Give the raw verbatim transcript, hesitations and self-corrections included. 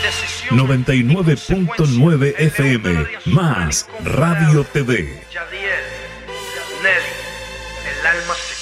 noventa y nueve punto nueve F M, más Radio T V. Yadiel, Nelly, el alma